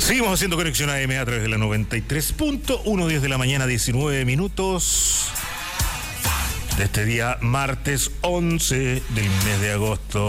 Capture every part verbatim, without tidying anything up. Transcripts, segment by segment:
Seguimos haciendo conexión A M a través de la noventa y tres punto uno, diez de la mañana, diecinueve minutos de este día martes once del mes de agosto.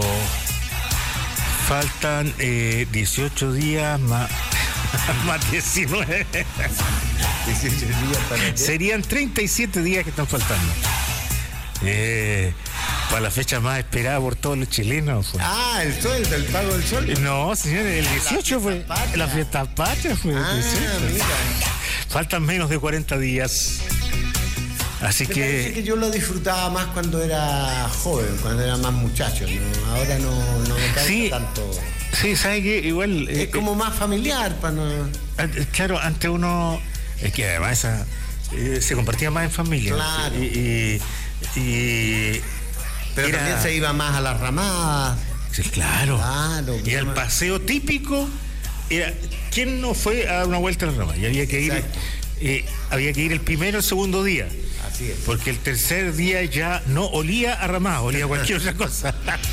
Faltan eh, dieciocho días más, más diecinueve. dieciocho días para Serían treinta y siete días que están faltando. Eh, para la fecha más esperada por todos los chilenos. Pues. Ah, el sol, el pago del sol. No, señores, el dieciocho fue. patria. La fiesta patria fue. Ah, el dieciocho. mira. Faltan menos de cuarenta días. Así Me parece que. que yo lo disfrutaba más cuando era joven, cuando era más muchacho, ¿no? Ahora no, no me cansa Sí. tanto. Sí, ¿sabes qué? Igual. Es eh, como más familiar para no. eh, claro, ante uno. Es que además esa, eh, se compartía más en familia. Claro. Y. y, y Pero era- también se iba más a las ramadas. Sí, claro. Claro, Y el claro. paseo típico era. ¿Quién no fue a dar una vuelta a la rama? Y había que ir. Exacto. eh, había que ir el primero o el segundo día. Así es. Porque el tercer día ya no olía a ramada, olía a cualquier otra cosa.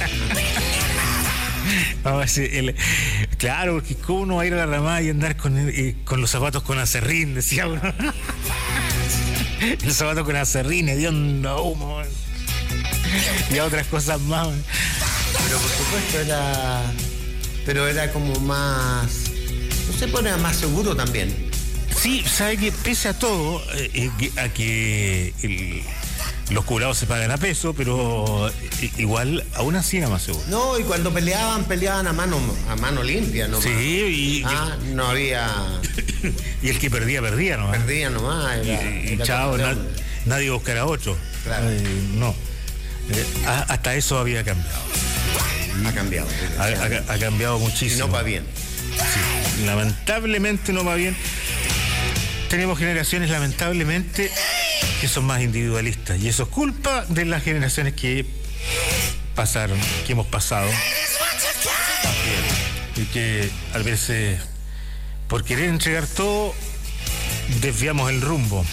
Vamos a decir, el- claro, porque cómo uno va a ir a la ramada y andar con, eh, con los zapatos con acerrín, decía uno. El zapato con acerrín, hediondo humo. Y a otras cosas más. Pero por supuesto era. Pero era como más. No sé, pues era más seguro también. Sí, sabe que pese a todo, eh, eh, que- a que el- los curados se pagan a peso, pero eh, igual aún así era más seguro. No, y cuando peleaban, peleaban a mano, a mano limpia nomás. Sí, y, Ah, no había. y el que perdía, perdía, ¿no? Perdía nomás. Y, Era, y era chao, cosa de na- hombre. nadie va a buscar a otro. Claro. Eh, no. Eh, a- hasta eso había cambiado. Ha cambiado. Ha, ha- ha cambiado Y muchísimo. no va bien. Sí, lamentablemente no va bien. Tenemos generaciones, lamentablemente, que son más individualistas. Y eso es culpa de las generaciones que pasaron, que hemos pasado. Y que a veces, por querer entregar todo, desviamos el rumbo.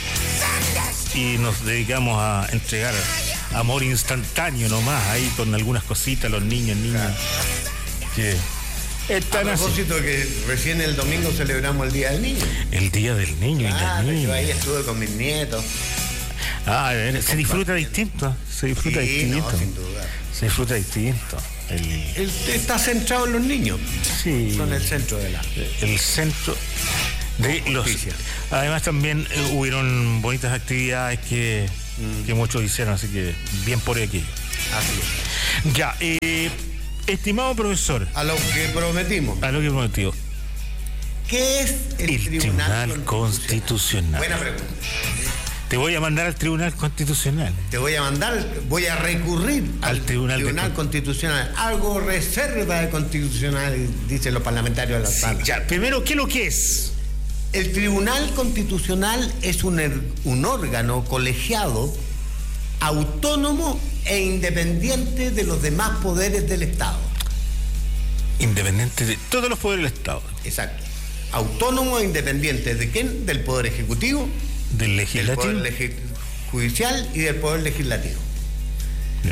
Y nos dedicamos a entregar amor instantáneo nomás, ahí con algunas cositas, los niños, niñas. Que A están así. propósito que recién el domingo celebramos el Día del Niño. El día del niño y la Claro, yo ahí niña. estuve con mis nietos. Ah, a ver, se disfruta distinto. Se disfruta Sí, distinto. no, sin duda. Se disfruta distinto. El, Él está centrado en los niños. sí, Son el centro de la. el centro de los. Justicia. Además también eh, hubieron bonitas actividades que, que muchos hicieron, así que bien por aquello. Así es. Ya, eh, estimado profesor, A lo que prometimos. a lo que prometió, ¿Qué es el, el Tribunal, Tribunal Constitucional. Buena pregunta. Te voy a mandar al Tribunal Constitucional. Te voy a mandar, voy a recurrir al, Al Tribunal de- Constitucional. Algo reserva de constitucional, dicen los parlamentarios de la Sí, sala. ya, primero, ¿qué es lo que es? El Tribunal Constitucional es un, er- un órgano colegiado, autónomo e independiente de los demás poderes del Estado. Independiente de todos los poderes del Estado, Exacto. Autónomo e independiente de quién? Del Poder Ejecutivo, del del legislativo. Poder Legi- Judicial y del Poder Legislativo. Ya.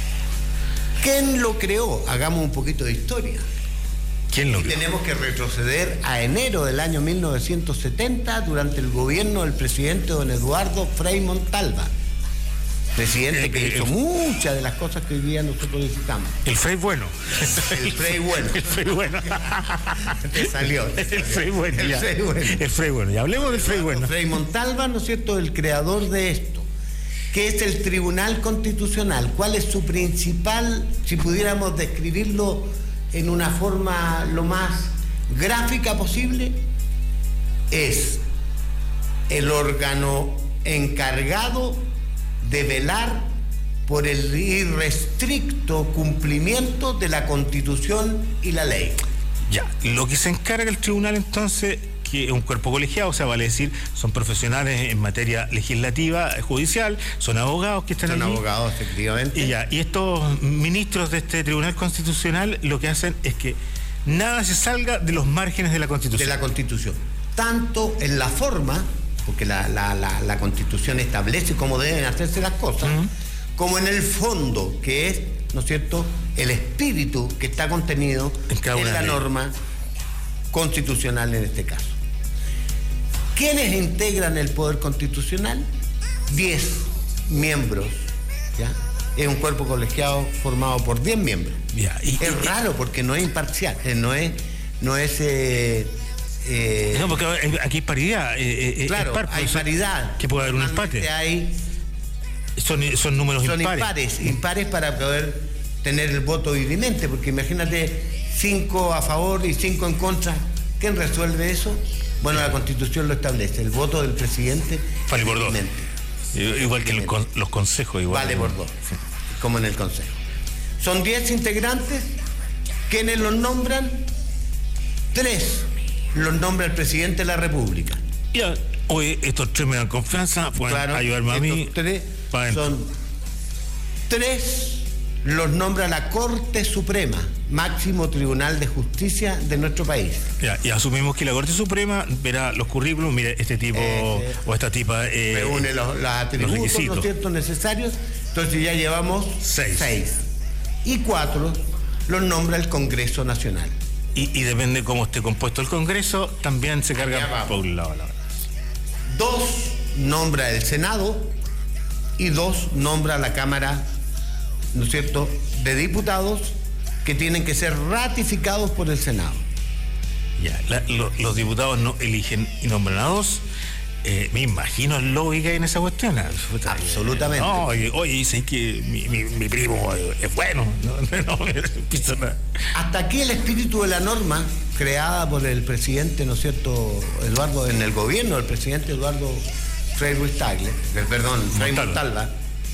¿Quién lo creó? Hagamos un poquito de historia. ¿Quién lo Y creó? tenemos que retroceder a enero del año mil novecientos setenta durante el gobierno del presidente don Eduardo Frei Montalva. Presidente Eh, que eh, hizo el- muchas de las cosas que hoy día nosotros visitamos. El Frei bueno. El Frei bueno. El Frei bueno. Te salió. te salió. El Frei bueno. El ya. Frei bueno. El Frei bueno. Ya hablemos del Frei bueno. Frei Montalva, ¿no es cierto?, el creador de esto. ¿Qué es el Tribunal Constitucional? ¿Cuál es su principal, si pudiéramos describirlo en una forma lo más gráfica posible? Es el órgano encargado de velar por el irrestricto cumplimiento de la Constitución y la ley. Ya. Lo que se encarga el tribunal entonces, que es un cuerpo colegiado, o sea, vale decir, son profesionales en materia legislativa, judicial, son abogados que están Son allí. abogados, efectivamente. Y ya, y estos ministros de este Tribunal Constitucional lo que hacen es que nada se salga de los márgenes de la De Constitución. la Constitución. Tanto en la forma, porque la, la, la, la Constitución establece cómo deben hacerse las cosas, Uh-huh. como en el fondo, que es, ¿no es cierto?, el espíritu que está contenido En cada una en la de ellas. norma constitucional en este caso. ¿Quiénes integran el poder constitucional? Diez miembros, ¿ya? Es un cuerpo colegiado formado por diez miembros. Ya, y, es y, raro porque no es imparcial, no es... No es eh, eh, no, porque aquí hay paridad. Eh, claro, par, hay paridad. Que puede haber un empate. Hay, son, son números son impares. impares. Impares para poder tener el voto dirimente, porque imagínate cinco a favor y cinco en contra. ¿Quién resuelve eso? Bueno, la Constitución lo establece. El voto del presidente vale por dos. Igual que los, los consejos. Igual vale por dos, sí. Como en el consejo. Son diez integrantes. ¿Quiénes los nombran? Tres los nombra el presidente de la República. Ya, oye, estos tres me dan confianza, pueden claro, ayudarme a mí. Tres son tres los nombra la Corte Suprema, máximo tribunal de justicia de nuestro país. Ya, y asumimos que la Corte Suprema verá los currículos, mire, este tipo eh, o esta tipa eh, reúne los, los atributos, los requisitos, ¿no es cierto?, necesarios. Entonces ya llevamos seis. seis. Y cuatro los nombra el Congreso Nacional. Y, y depende cómo esté compuesto el Congreso, también se carga por un lado. Dos nombra el Senado y dos nombra la Cámara, ¿no es cierto?, de Diputados, que tienen que ser ratificados por el Senado. Ya, la, lo, los diputados no eligen y nombran a dos. Eh, me imagino el lobby que hay en esa cuestión. Absolutamente. No, oye, oye dicen que mi, mi, mi primo es bueno. No, no, no, Hasta aquí el espíritu de la norma creada por el presidente, ¿no es cierto?, Eduardo, en el gobierno del presidente Eduardo Frei Ruiz Tagle, perdón, Frei Montalva,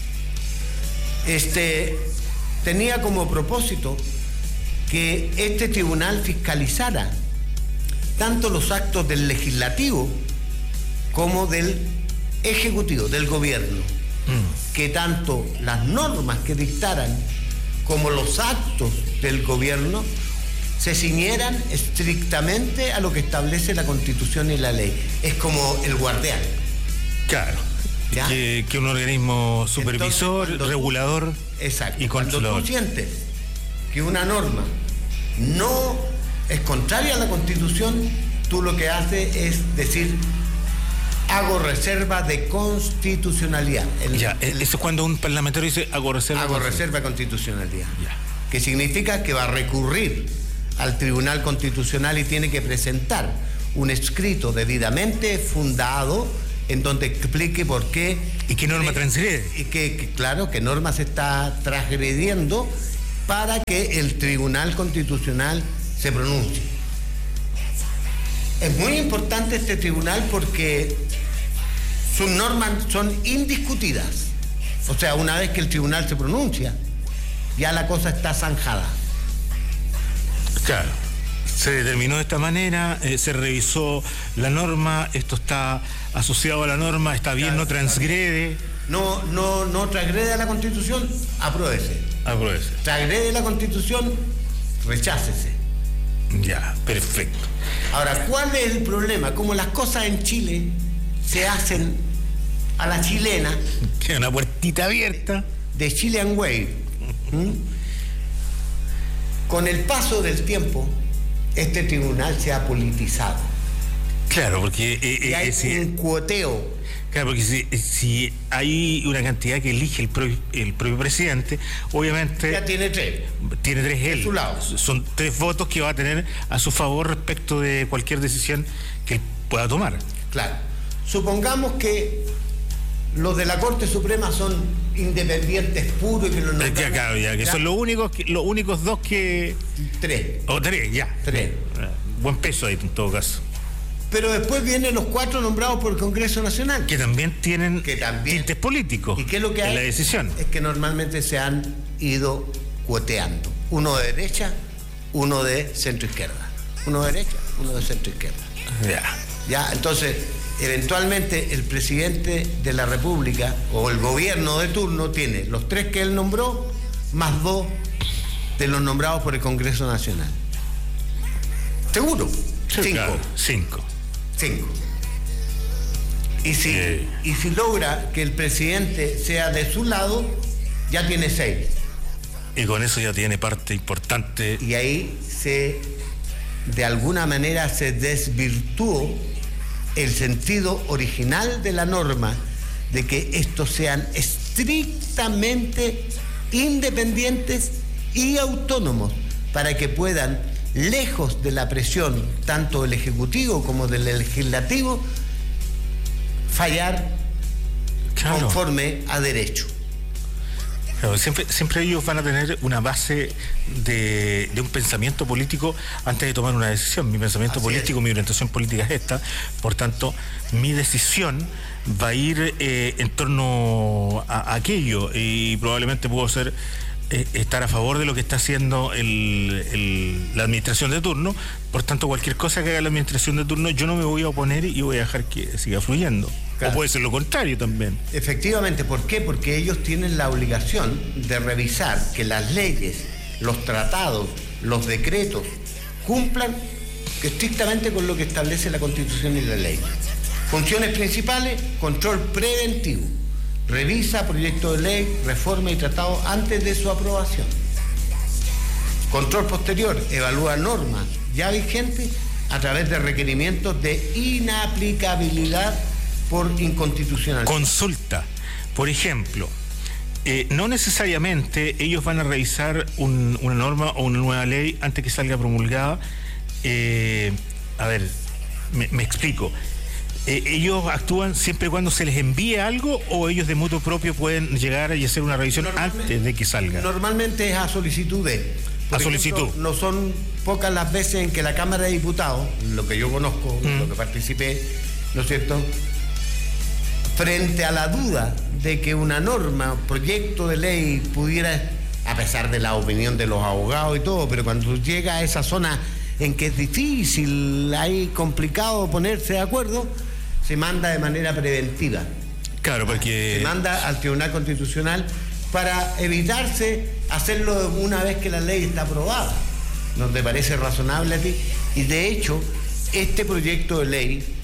este, tenía como propósito que este tribunal fiscalizara tanto los actos del legislativo como del ejecutivo, del gobierno, mm. que tanto las normas que dictaran como los actos del gobierno se ciñeran estrictamente a lo que establece la Constitución y la ley. Es como el guardián. Claro. Que, que un organismo supervisor, entonces, regulador tú, exacto, y controlador. Cuando tú sientes que una norma no es contraria a la Constitución, tú lo que haces es decir: hago reserva de constitucionalidad. El, ya, eso es cuando un parlamentario dice hago reserva. Hago reserva de constitucionalidad. Ya. Que significa que va a recurrir al Tribunal Constitucional y tiene que presentar un escrito debidamente fundado en donde explique por qué. ¿Y qué norma transgrede? Y que, que, claro, qué norma se está transgrediendo para que el Tribunal Constitucional se pronuncie. Es muy importante este tribunal porque sus normas son indiscutidas. O sea, una vez que el tribunal se pronuncia, ya la cosa está zanjada. Claro. Se determinó de esta manera, eh, se revisó la norma, esto está asociado a la norma, está bien, claro, no transgrede. No, no, no transgrede a la Constitución, apruébese. Apruébese. Transgrede la Constitución, rechácese. Ya, perfecto. Ahora, ¿cuál es el problema? Como las cosas en Chile se hacen a la chilena. Queda una puertita abierta. De Chilean Way. ¿Mm? Con el paso del tiempo, este tribunal se ha politizado. Claro, porque... Eh, y hay eh, un cuoteo. Claro, porque si, si hay una cantidad que elige el propio, el propio presidente, obviamente... Ya tiene tres. Tiene tres él. De su lado. Son tres votos que va a tener a su favor respecto de cualquier decisión que él pueda tomar. Claro. Supongamos que los de la Corte Suprema son independientes puros y que los nombran, ya, claro, ya, que ya. Son los únicos, que, los únicos dos que... Tres. O tres, ya. Tres. Buen peso ahí en todo caso. Pero después vienen los cuatro nombrados por el Congreso Nacional. Que también tienen que también, tintes políticos. ¿Y qué es lo que hay? En la decisión. Es que normalmente se han ido cuoteando. Uno de derecha, uno de centro izquierda. Uno de derecha, uno de centro izquierda. Ya. Ya, entonces, eventualmente el presidente de la República o el gobierno de turno tiene los tres que él nombró, más dos de los nombrados por el Congreso Nacional. ¿Seguro? Sí, cinco. Claro, cinco. Cinco. Y si, sí. y si logra que el presidente sea de su lado, ya tiene seis. Y con eso ya tiene parte importante. Y ahí se de alguna manera se desvirtuó el sentido original de la norma, de que estos sean estrictamente independientes y autónomos, para que puedan, lejos de la presión tanto del Ejecutivo como del Legislativo, fallar claro. conforme a derecho. Claro, siempre, siempre ellos van a tener una base de, de un pensamiento político antes de tomar una decisión. Mi pensamiento Así político, es. mi orientación política es esta, por tanto, mi decisión va a ir eh, en torno a, a aquello, y probablemente puedo ser eh, estar a favor de lo que está haciendo el, el, la administración de turno. Por tanto, cualquier cosa que haga la administración de turno, yo no me voy a oponer y voy a dejar que siga fluyendo. Claro. O puede ser lo contrario también. Efectivamente, ¿por qué? Porque ellos tienen la obligación de revisar que las leyes, los tratados, los decretos cumplan estrictamente con lo que establece la Constitución y la ley. Funciones principales: control preventivo. Revisa proyectos de ley, reforma y tratados antes de su aprobación. Control posterior: evalúa normas ya vigentes a través de requerimientos de inaplicabilidad por inconstitucionalidad. Consulta, por ejemplo, eh, no necesariamente ellos van a revisar un, una norma o una nueva ley antes que salga promulgada. Eh, a ver, me, me explico. Eh, ¿Ellos actúan siempre y cuando se les envíe algo, o ellos de mutuo propio pueden llegar y hacer una revisión antes de que salga? Normalmente es a solicitud de... A solicitud. Ejemplo, no son pocas las veces en que la Cámara de Diputados, lo que yo conozco, mm. lo que participé, ¿no es cierto?, frente a la duda de que una norma, proyecto de ley pudiera, a pesar de la opinión de los abogados y todo, pero cuando llega a esa zona en que es difícil, hay complicado ponerse de acuerdo, se manda de manera preventiva. Claro, porque... Se manda al Tribunal Constitucional para evitarse hacerlo una vez que la ley está aprobada. ¿No te parece razonable a ti? Y de hecho, este proyecto de ley